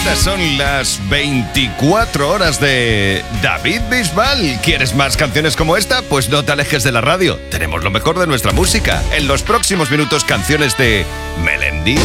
Estas son las 24 horas de David Bisbal. ¿Quieres más canciones como esta? Pues no te alejes de la radio. Tenemos lo mejor de nuestra música. En los próximos minutos, canciones de Melendi.